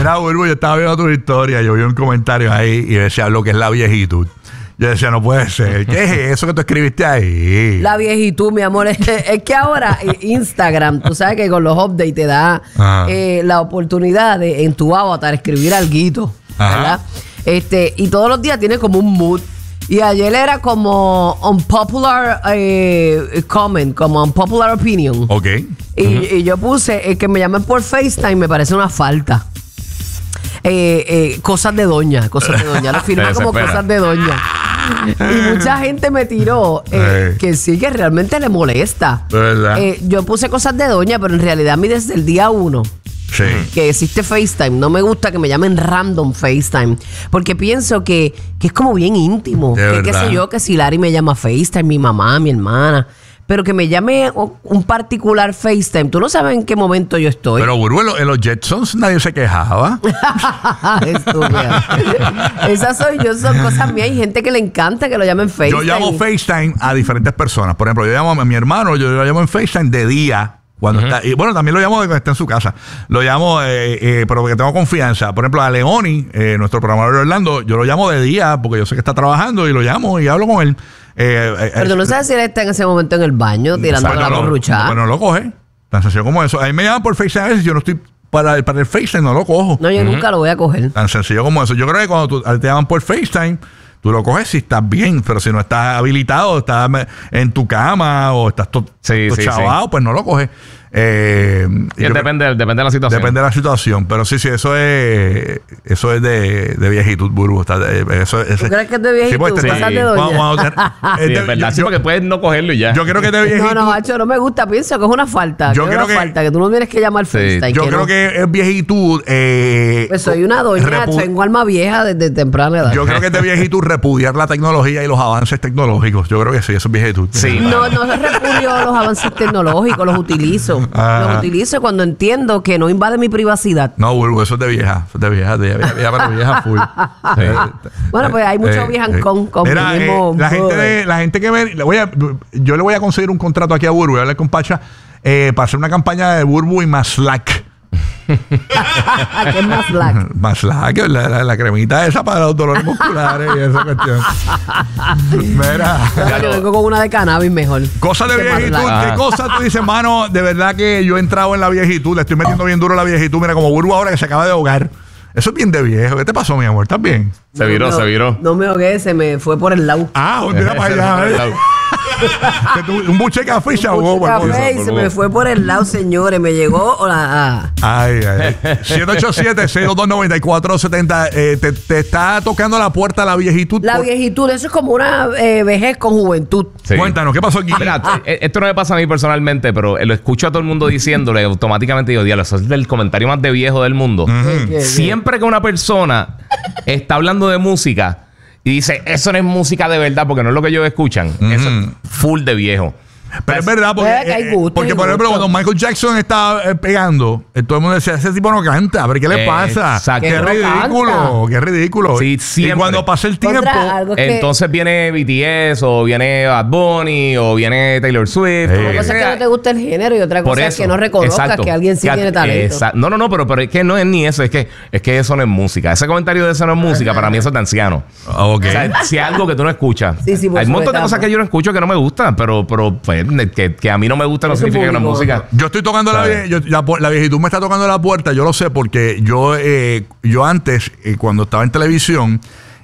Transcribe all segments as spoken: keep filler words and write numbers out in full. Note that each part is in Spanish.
Mira, Burbu, yo estaba viendo tu historia, yo vi un comentario ahí y decía lo que es la viejitud. Yo decía, no puede ser. ¿Qué es eso que tú escribiste ahí? La viejitud, mi amor. Es, es que ahora Instagram, tú sabes que con los updates te da eh, la oportunidad de en tu avatar escribir alguito, ¿verdad? Este, y todos los días tiene como un mood. Y ayer era como unpopular eh, comment, como unpopular opinion. Ok. Y, uh-huh. y yo puse, eh, que me llamen por FaceTime me parece una falta. Eh, eh, cosas de doña, cosas de doña. Lo firma como cosas de doña. Y mucha gente me tiró eh, que sí, que realmente le molesta. ¿Verdad? Eh, yo puse cosas de doña, pero en realidad a mí desde el día uno sí. que existe FaceTime, no me gusta que me llamen random FaceTime, porque pienso que, que es como bien íntimo. Que, qué sé yo, que si Larry me llama FaceTime, mi mamá, mi hermana. Pero que me llame un particular FaceTime. Tú no sabes en qué momento yo estoy. Pero, Burbu, en, en los Jetsons nadie se quejaba. Estúpida. Esas soy yo, son cosas mías. Hay gente que le encanta que lo llamen FaceTime. Yo llamo FaceTime a diferentes personas. Por ejemplo, yo llamo a mi hermano, yo lo llamo en FaceTime de día. Cuando uh-huh. está, y bueno, también lo llamo cuando está en su casa. Lo llamo, eh, eh, pero porque tengo confianza. Por ejemplo, a Leoni, eh, nuestro programador de Orlando, yo lo llamo de día porque yo sé que está trabajando y lo llamo y hablo con él. Eh, eh, pero tú no sabes si él está en ese momento en el baño tirando la borruchada. Bueno, no lo coge. Tan sencillo como eso. A mí me llaman por FaceTime a veces, yo no estoy para el, para el FaceTime, no lo cojo. No, yo uh-huh. nunca lo voy a coger. Tan sencillo como eso. Yo creo que cuando tú, te llaman por FaceTime, tú lo coges si estás bien, pero si no estás habilitado, estás en tu cama o estás todo sí, sí, chavado, sí. pues no lo coges. Eh, y depende, que, depende de la situación. Depende de la situación. Pero sí, sí, eso es eso es de, de viejitud, Burbu. Está de, eso, ese, ¿Tú crees que es de viejitud? Sí, pues, sí. Cosas de doña. Vamos, vamos, sí, es verdad, yo, sí, porque puedes no cogerlo y ya. Yo creo que es de viejitud. No, no, macho, no me gusta. Pienso que es una falta. Yo que creo es una que, falta, que tú no tienes que llamar sí. FaceTime. Yo que creo no. que es viejitud. Eh, pues soy una doña, repu- tengo alma vieja desde temprana edad. Yo creo que es de viejitud repudiar la tecnología y los avances tecnológicos. Yo creo que sí, eso es viejitud. Sí. No, no repudio los avances tecnológicos, los utilizo. Ah. Los utilizo cuando entiendo que no invade mi privacidad. No, Burbu, eso es de vieja. Eso es de vieja, de vieja, vieja pero vieja full. Sí. Bueno, pues hay muchos eh, viejancón con Mira, mismo, eh, la, gente de, la gente que me... Le voy a, yo le voy a conseguir un contrato aquí a Burbu. Voy a hablar con Pacha eh, para hacer una campaña de Burbu y Maslack. ¿Qué es Maslack? Maslack, la, la, la cremita esa para los dolores musculares y esa cuestión. Mira. Yo vengo con una de cannabis mejor. Cosas de viejitud. ¿Qué cosas tú dices, mano? De verdad que yo he entrado en la viejitud. Le estoy metiendo bien duro a la viejitud. Mira, como Burbu ahora que se acaba de ahogar. Eso es bien de viejo. ¿Qué te pasó, mi amor? ¿Estás bien? Se viró, no, se viró. No me ahogué, se me fue por el lado. Ah, mira para allá. Un buche de café y se ahogó. Un buche de café y se me fue por el lado, señores. Me llegó la... Ay, ay. siete ocho siete, seis dos dos, nueve cuatro siete cero. Eh, te, te está tocando la puerta la viejitud. La por... viejitud. Eso es como una eh, vejez con juventud. Sí. Cuéntanos, ¿qué pasó aquí? Mira, esto no me pasa a mí personalmente, pero lo escucho a todo el mundo diciéndole, automáticamente digo, diablo, eso es el comentario más de viejo del mundo. Uh-huh. Siempre que una persona está hablando de música y dice, eso no es música de verdad, porque no es lo que ellos escuchan. Mm. Eso es full de viejo. Pero es verdad, porque, que hay gusto, porque hay por ejemplo, gusto. cuando Michael Jackson estaba eh, pegando, eh, todo el mundo decía, ese tipo no canta, pero ¿qué le pasa? Exacto. Qué ridículo, canta. Qué ridículo. Sí, siempre. Y cuando pasa el tiempo, que... entonces viene B T S, o viene Bad Bunny, o viene Taylor Swift. Una cosa es que no te gusta el género y otra cosa es que no reconozcas exacto. que alguien sí que, tiene talento. Exacto. No, no, no, pero, pero es que no es ni eso, es que, es que eso no es música. Ese comentario de eso no es música, para mí eso es de anciano. Okay. O sea, si es algo que tú no escuchas. Sí, sí, hay un montón de cosas que yo no escucho que no me gustan, pero, pero pues, que, que a mí no me gusta no eso significa que no es música. Yo estoy tocando la, vie- yo, la, la viejitud me está tocando la puerta, yo lo sé porque yo eh, yo antes, eh, cuando estaba en televisión,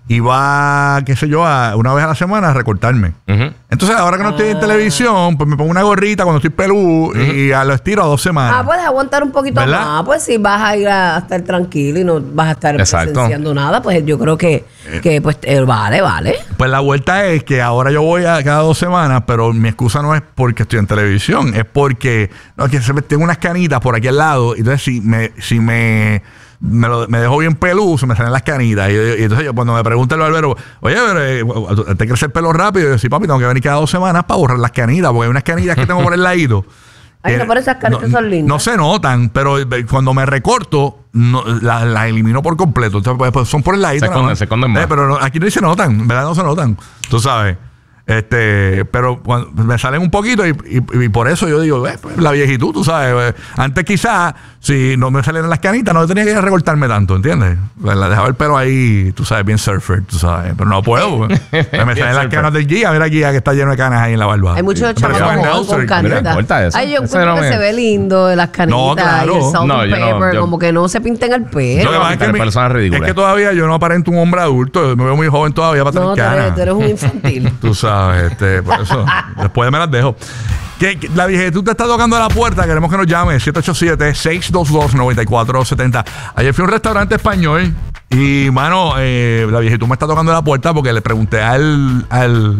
iba, qué sé yo, a, una vez a la semana a recortarme. Uh-huh. Entonces, ahora que no estoy en televisión, pues me pongo una gorrita cuando estoy peludo uh-huh. y a lo estiro a dos semanas. Ah, puedes aguantar un poquito ¿verdad? Más. Pues si vas a ir a, a estar tranquilo y no vas a estar exacto. presenciando nada, pues yo creo que, que pues eh, vale, vale. Pues la vuelta es que ahora yo voy a cada dos semanas, pero mi excusa no es porque estoy en televisión, es porque no, que se me, tengo unas canitas por aquí al lado. Y entonces, si me... Si me Me, lo, me dejó bien peludo, me salen las canitas. Y, y entonces yo, cuando me pregunta el barbero, oye, pero eh, te crece el pelo rápido. Y yo, sí, papi, tengo que venir cada dos semanas para borrar las canitas, porque hay unas canillas que tengo por el ladito. Ay, no, pero esas canitas no, son lindas. No se notan, pero cuando me recorto, no, las la elimino por completo. Entonces, pues, son por el ladito. Se esconden, se esconden más. Eh, pero no, aquí no se notan, ¿verdad? No se notan. Tú sabes. Este, pero cuando me salen un poquito y, y, y por eso yo digo, eh, pues, la viejitud, tú sabes. Eh, antes quizás si no me salieran las canitas, no tenía que recortarme tanto, ¿entiendes? La dejaba el pelo ahí, tú sabes, bien surfer, tú sabes. Pero no puedo. Me salen las canas del Giga. Mira Giga que está lleno de canas ahí en la barba. Hay muchos chamacos con canitas. Ay, yo encuentro no que me... se ve lindo las canitas no, claro. y el salt no, and pepper. No, yo... Como que no se pinten el pelo. Lo que es, que mi, es que todavía yo no aparento un hombre adulto. Me veo muy joven todavía para tener no, canas. No, tú eres un infantil. Tú sabes, este, por eso. Después me las dejo. Que, que la viejitud te está tocando a la puerta. Queremos que nos llame siete ocho siete, seis dos dos, nueve cuatro siete cero. Ayer fui a un restaurante español y, mano, eh, la viejitud me está tocando a la puerta porque le pregunté al... al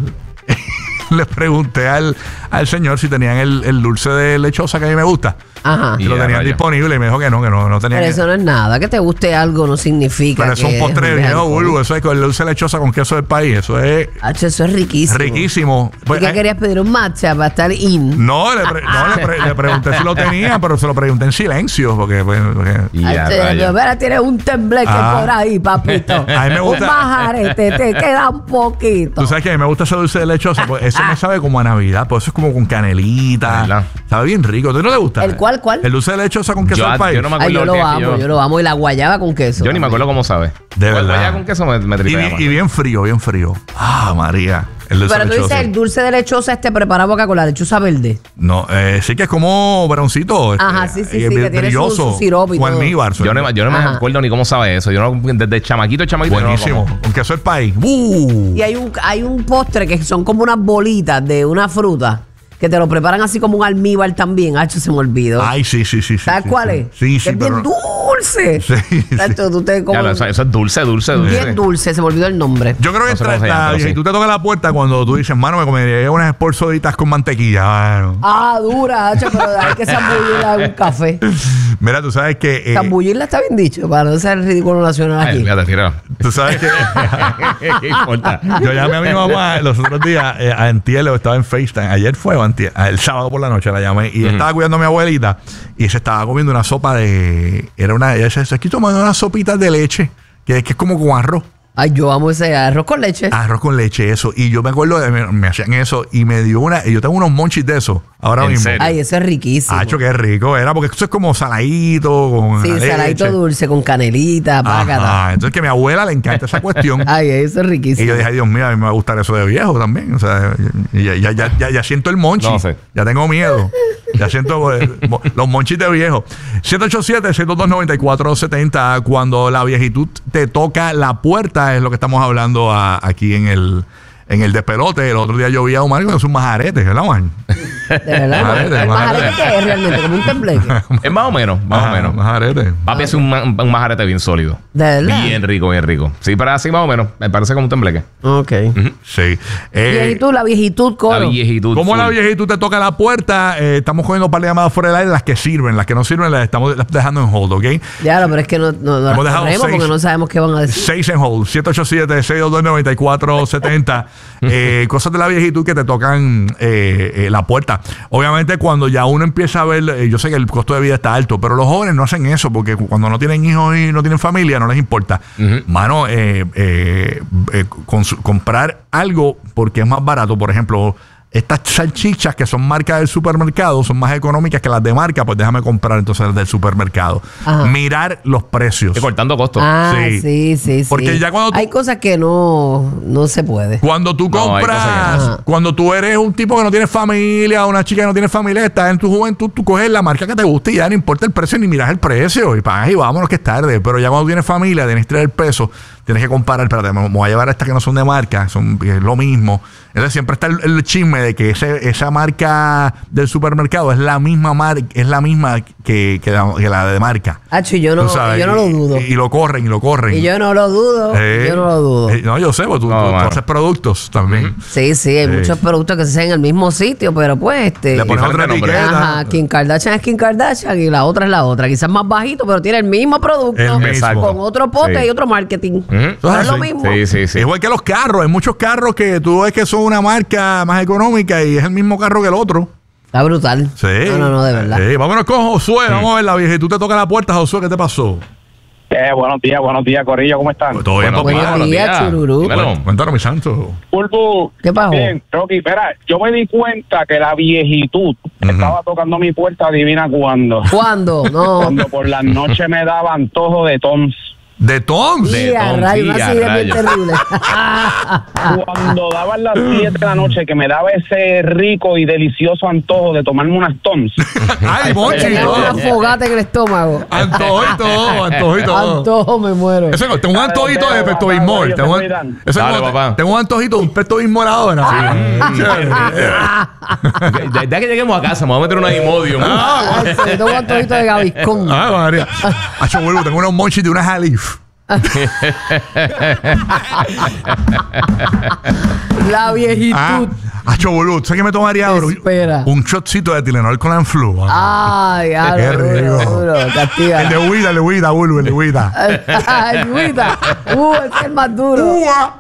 le pregunté al, al señor si tenían el, el dulce de lechosa que a mí me gusta. Ajá. Y lo tenían rayo. disponible y me dijo que no, que no, no tenían. Pero eso no es nada. Que te guste algo no significa Pero que eso es un postre es viejo, Bulbo. Eso es con el dulce de lechosa con queso del país. Eso es Hacho, eso es riquísimo. riquísimo. ¿Y Pues, qué eh, querías pedir? ¿Un matcha para estar in? No, le, pre- no le, pre- le pregunté si lo tenía, pero se lo pregunté en silencio. Porque, pues, porque- Hacho, mira, tienes un tembleque Ah. por ahí, papito. A mí me gusta- Un majarete, te queda un poquito. Tú sabes que a mí me gusta ese dulce de lechosa. Pues eso me sabe como a Navidad. Pues eso es como con canelita. ¿Verdad? Sabe bien rico. ¿A ti no te gusta? ¿El cuál, cuál? El dulce de lechosa con queso Yo, del país. yo no me Ay, acuerdo yo lo que- amo, yo, yo lo amo. Y la guayaba con queso. yo ni me acuerdo cómo sabe. De Pues verdad. vaya con queso me, me y, tripea bien- más. y bien frío, bien frío. Ah, María. El dulce Pero de tú dices lechosa. el dulce de lechosa este preparado acá con la lechuza verde. No, eh, sí que es como broncito. este, Ajá, sí, sí, y sí, es que tiene su- brilloso, su sirope y con todo. almíbar. Yo no, yo no me Ajá. acuerdo ni cómo sabe eso. Yo no, desde chamaquito, chamaquito. yo no lo Buenísimo. como. Con queso del país. ¡Uh! Y hay un, hay un postre que son como unas bolitas de una fruta que te lo preparan así como un almíbar también. Hacho, se me olvidó. Ay, sí, sí, sí. sí ¿Sabes sí, cuál sí. es? Sí, Que sí, es pero. bien dulce. Sí, sí. Tacho, tú te Ya, comes- lo- eso, eso es dulce, dulce, dulce. bien dulce, se me olvidó el nombre. Yo creo que No sé cómo tra- se llama, la- pero si sí. tú te tocas la puerta cuando tú dices, mano, me comería unas esporzoditas con mantequilla, mano. Ah, dura, Hacho, pero hay que zambullirla en un café. Mira, tú sabes que. eh, Zambullirla está bien dicho, para no ser ridículo nacional Ay, aquí. fíjate, tira. tú sabes que. ¿Qué importa? Yo llamé a mi mamá los otros días, eh, a Antiel, estaba en FaceTime. Ayer fue o antier, ah, el sábado por la noche la llamé y estaba cuidando a mi abuelita y se estaba comiendo una sopa de. Era una. Ella se aquí tomando unas sopitas de leche, que, que es como con arroz. Ay, yo amo ese arroz con leche. Arroz con leche, eso. Y yo me acuerdo de me, me hacían eso y me dio una. Y yo tengo unos monchis de eso ahora ¿En mismo. serio? Ay, eso es riquísimo. Hacho, qué rico era, porque eso es como saladito, con Sí, la leche. saladito dulce con canelita, págata. Ajá. Entonces que a mi abuela le encanta esa cuestión. Ay, eso es riquísimo. Y yo dije, ay, Dios mío, a mí me va a gustar eso de viejo también. O sea, ya, ya, ya, ya, ya siento el monchi. No sé. Ya tengo miedo. Ya siento eh, mo- los monchis de viejo. siete ocho siete, seis dos dos, nueve cuatro siete cero. Cuando la viejitud te toca la puerta, es lo que estamos hablando a- aquí en el, en el despelote. El otro día yo vi a Omar con sus majaretes, ¿verdad, Juan? De verdad. Majarete, ¿El majarete majarete. qué es realmente? Como un tembleque. Es más o menos, más Ajá, o menos. Majarete. Papi hace un, ma- un majarete bien sólido. ¿De verdad? Bien rico, bien rico. Sí, pero así más o menos. Me parece como un tembleque. Ok. Sí. Eh, Viejitud, la viejitud, coro. La viejitud. ¿Cómo la full. viejitud te toca la puerta? Eh, estamos cogiendo un par de llamadas fuera del aire, las que sirven, las que no sirven las estamos las dejando en hold, ¿ok? Ya, pero es que no, no, no Hemos las dejado corremos seis. porque no sabemos qué van a decir. Seis en hold, siete ocho siete, seis dos dos, nueve cuatro siete cero. eh, cosas de la viejitud que te tocan eh, eh, la puerta. Obviamente cuando ya uno empieza a ver, eh, yo sé que el costo de vida está alto, pero los jóvenes no hacen eso porque cuando no tienen hijos y no tienen familia no les importa. Mano, eh, eh, eh, cons- comprar algo porque es más barato, por ejemplo. Estas salchichas que son marcas del supermercado son más económicas que las de marca, pues déjame comprar entonces las del supermercado. Ajá. Mirar los precios. Y cortando costos. Ah, Sí. sí, sí, sí. Porque ya cuando tú- Hay cosas que no, no se puede. Cuando tú No, hay compras, cosas que cuando tú eres un tipo que no tiene familia, una chica que no tiene familia, estás en tu juventud, tú coges la marca que te guste y ya no importa el precio ni miras el precio y pagas y vámonos que es tarde. Pero ya cuando tienes familia, tienes que traer el peso, tienes que comparar, espérate, me me voy a llevar estas que no son de marca, son es lo mismo. Entonces siempre está el, el chisme de que ese, esa marca del supermercado es la misma marca, es la misma que, que, la, que la de marca. Hacho, y yo no, Tú sabes, yo no lo y- dudo. Y, y lo corren, y lo corren. Y yo no lo dudo. Eh, yo no lo dudo. eh, no, yo sé, porque tú, No, tú- tú mano. haces productos también. Sí, sí, hay Sí. muchos productos que se hacen en el mismo sitio, pero pues este. Le pones otra Diferente nombre. etiqueta. Ajá, Kim Kardashian es Kim Kardashian y la otra es la otra. Quizás más bajito, pero tiene el mismo producto. El mismo. Exacto. Con otro pote Sí. y otro marketing. Ujú. No es Eso lo es así. mismo. Sí, sí, sí. Igual que los carros, hay muchos carros que tú ves que son una marca más económica y es el mismo carro que el otro. Está brutal. Sí. No, no, no, de verdad. Sí, vámonos con Josué, vamos a ver la vieja. Y tú te tocas la puerta, Josué, ¿qué te pasó? ¿Qué Eh, buenos días, buenos días, Corillo, ¿cómo están? Todo bien, Bueno, papá. Buenos días, chururú. Dímelo. Cuéntanos, mi santo. Pulpo. ¿Qué pasó? Bien, Rocky, espera, yo me di cuenta que la viejitud Ujú. estaba tocando mi puerta, adivina cuándo. ¿Cuándo? No. Cuando por las noches me daba antojo de Toms. De Toms. De Sí, a Tom, rayo, sí, una a acidez bien rayo. terrible. Cuando daban las siete de la noche, que me daba ese rico y delicioso antojo de tomarme unas Toms. Ay, Monchi. Tenía una todo. fogata en el estómago. Antojo y todo, antojo y todo. Antojo, me muero. Eso, tengo un antojito de Pepto Bismol. Tengo, un- eso Dale, es como- papá. tengo un antojito de un Pepto Bismol ahora. Chévere. Ya, ya que lleguemos a casa, me voy a meter una Imodium. Ah, Ay, se tengo un antojito de Gaviscón. Ah, María. Hacho, vuelvo, tengo unos monchis de una Jalif. La viejitud. Ah, hacho, boludo. ¿Sabes qué me tomaría ahora? Espera. Un shotcito de Tilenol con Anflu. Ay, ya, Qué duro, rico. duro, castiga. El de Huida, el de Huida, boludo, el de Huida. Ay, Luita. Uh, ese es el más duro. Ua.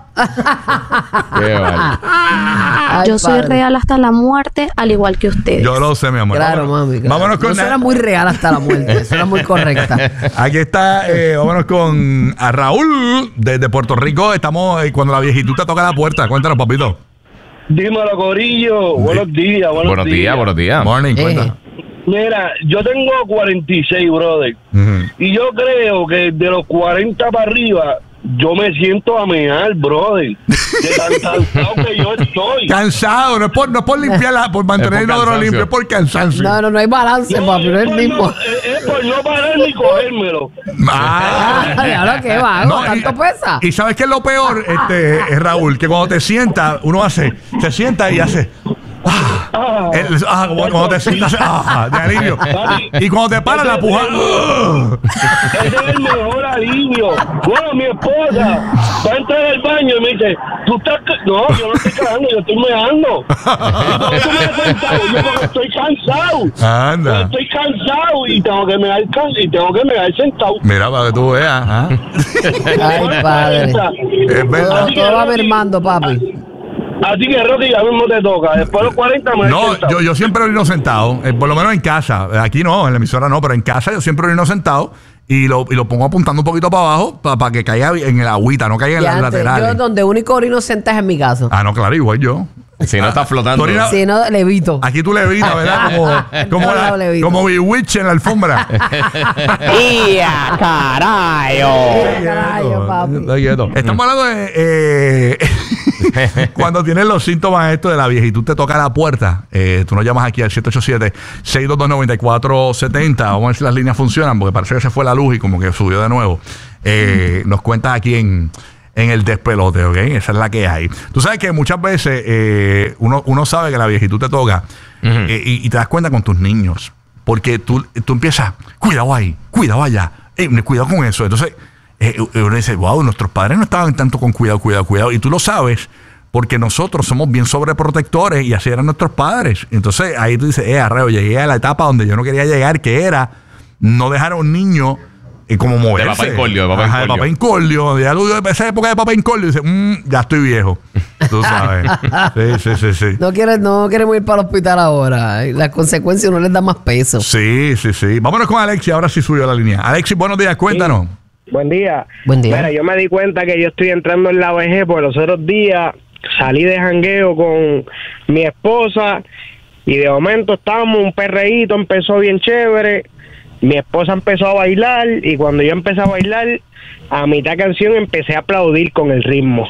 Qué vale. Ay, Yo soy padre. real hasta la muerte, al igual que ustedes. Yo lo sé, mi amor. Claro, Vámonos- mami. Claro. Vámonos con... Eso era muy real hasta la muerte. Eso era muy correcta. Aquí está, eh, vámonos con a Raúl desde Puerto Rico. Estamos eh, cuando la viejitud te toca la puerta. Cuéntanos, papito. Dímelo, Corillo. Buenos días, buenos, Buenos días, buenos días. Morning, Eh. cuenta. Mira, yo tengo cuarenta y seis, brother. Ujú. Y yo creo que de los cuarenta para arriba, yo me siento a mear, brother. De tan cansado que yo estoy. Cansado, no es por, no es por limpiarla, por mantener Es el por inodoro cansancio. limpio, es por cansancio. No, no, no hay balance, papi. No es el por mismo. no- es, es por no parar ni cogérmelo. Ah. Ay, ahora qué vago. No, y- ¿Tanto pesa? Y sabes qué es lo peor, este, eh, Raúl, que cuando te sientas, uno hace, se sienta y hace. Ah, Ah, el- ah, como- cuando te sientas, ah, de alivio. Y cuando te paras la puja. ah. ese es el mejor alivio. Bueno, mi esposa va a entrar al baño y me dice, tú estás... ca-". No, yo no estoy cagando, yo estoy meando. ¿Y por qué tú me has sentado? Yo porque estoy cansado. Yo Anda. estoy cansado y tengo que mear can- y tengo que mear sentado. Mira, para que tú veas. ¿ah? Ay, padre. Es verdad. Todo, todo va mermando, papi. Así que, Rocky, ya mismo te toca. Después de los cuarenta me No, sentado. yo, yo siempre orino sentado, eh, por lo menos en casa. Aquí no, en la emisora no, pero en casa yo siempre orino sentado y lo, y lo pongo apuntando un poquito para abajo para que caiga en el agüita, no caiga en Y las antes, laterales. yo donde único orino senta es en mi casa. Ah, no, claro, igual yo. Si no está flotando. Tú orinas- Si no, levito. Aquí tú levitas, ¿verdad? Como, como, Todos lados la, levito. como Bewitch en la alfombra. ¡Ya, carayo! Carayo, papi. Está quieto. Estamos hablando de eh, cuando tienes los síntomas esto de la viejitud te toca la puerta. Eh, tú nos llamas aquí al siete ocho siete, seis dos dos, nueve cuatro siete cero. Vamos a ver si las líneas funcionan porque parece que se fue la luz y como que subió de nuevo. Eh, nos cuentas aquí en, en el despelote, ¿ok? Esa es la que hay. Tú sabes que muchas veces eh, uno, uno sabe que la viejitud te toca eh, y, y te das cuenta con tus niños. Porque tú, tú empiezas, cuidado ahí, cuidado allá, eh, cuidado con eso. Entonces, eh, uno dice, wow, nuestros padres no estaban tanto con cuidado, cuidado, cuidado. Y tú lo sabes porque nosotros somos bien sobreprotectores y así eran nuestros padres. Entonces, ahí tú dices, eh, arreo, llegué a la etapa donde yo no quería llegar, que era no dejar a un niño eh, como moverse. papá incordio, de papá Ajá, de incordio. papá incordio. Ya tú, esa época de papá incordio, dices, mm, ya estoy viejo. Tú sabes. Sí, sí, sí, sí. No quieres, no queremos ir para el hospital ahora. Las consecuencias no les da más peso. Sí, sí, sí. Vámonos con Alexi, ahora sí subió la línea. Alexi, buenos días, cuéntanos. Buen día. Buen día. Mira, yo me di cuenta que yo estoy entrando en la vejez porque los otros días salí de jangueo con mi esposa y de momento estábamos un perreíto, empezó bien chévere. Mi esposa empezó a bailar y cuando yo empecé a bailar, a mitad canción empecé a aplaudir con el ritmo.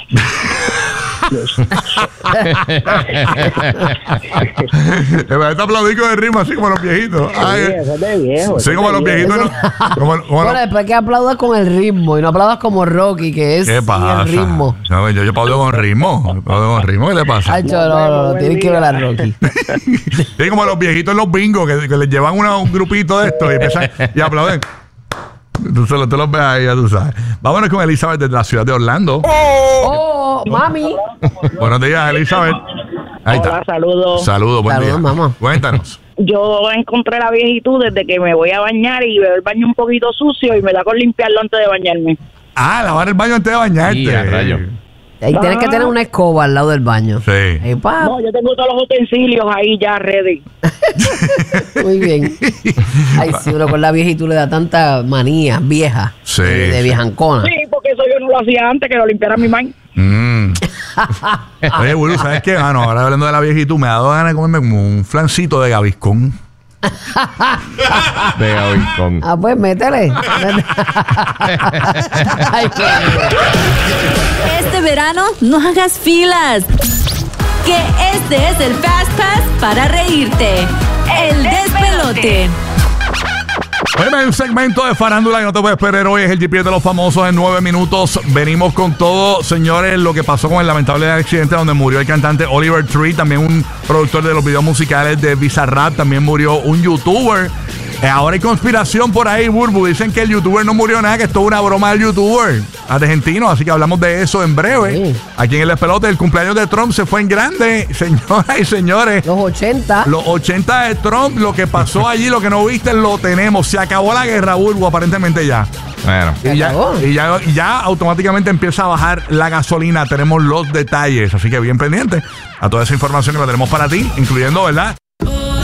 Está aplaudido de ritmo así como los viejitos. Ay, Sí, eso es de viejo. sí, eso como es los de viejitos. viejo. ¿no? Como, como Bueno, los- después que aplaudas con el ritmo y no aplaudas como Rocky, que es ¿Qué sin pasa? el ritmo. No, yo, yo aplaudo con ritmo. Yo aplaudo con ritmo. ¿Qué le pasa? Ay, no, no, no, Buen tienes que día. ver a Rocky. Sí, como los viejitos en los bingos que, que les llevan una- un grupito de estos y empiezan y aplauden. Entonces tú los ves ahí, ya tú sabes. Vámonos con Elizabeth desde la ciudad de Orlando. Oh, mami. Buenos días, Elizabeth. Ahí está. Hola, saludos. Saludos, buen Saludos, día. mamá. Cuéntanos. Yo encontré la viejitud desde que me voy a bañar y veo el baño un poquito sucio y me da con limpiarlo antes de bañarme. Ah, lavar el baño antes de bañarte. Y a rayo. Ahí tienes que tener una escoba al lado del baño. Sí. Ahí, pa. No, yo tengo todos los utensilios ahí ya ready. Muy bien. Ay, sí, uno con la viejitud le da tanta manía vieja. Sí, De, de sí. viejancona. Sí, porque eso yo no lo hacía antes, que lo limpiara mi man. Mm. Oye, Burbu, ¿sabes qué? Ah, no, ahora hablando de la viejitud, me ha dado ganas de comerme como un flancito de Gaviscón. De Gaviscón. Ah, pues métele. Ay, qué... Este verano no hagas filas. Que este es el Fast Pass para reírte. El despelote. Bueno, hay un segmento de farándula que no te puedes perder hoy. Es el G P S de los famosos en nueve minutos. Venimos con todo, señores, lo que pasó con el lamentable accidente donde murió el cantante Oliver Tree, también un productor de los videos musicales de Bizarrap, también murió un youtuber. Eh, ahora hay conspiración por ahí, Burbu. Dicen que el youtuber no murió nada, que esto es una broma del youtuber argentino. Así que hablamos de eso en breve. Sí. Aquí en el despelote, el cumpleaños de Trump se fue en grande, señoras y señores. Los ochenta. Los ochenta de Trump, lo que pasó allí, lo que no viste, lo tenemos. Se acabó la guerra, Burbu, aparentemente ya. Bueno. Y ya, y, ya, y ya automáticamente empieza a bajar la gasolina. Tenemos los detalles. Así que bien pendiente a toda esa información que la tenemos para ti, incluyendo, ¿verdad?